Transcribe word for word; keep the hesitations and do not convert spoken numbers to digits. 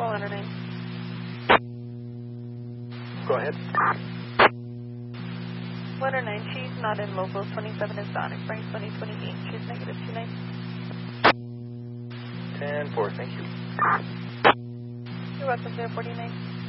Letter nine. Go ahead. Letter nine, she's not in local. twenty-seven is Sonic, Frank twenty twenty-eight. She's negative two nine. ten four, thank you. You're welcome, zero forty-nine.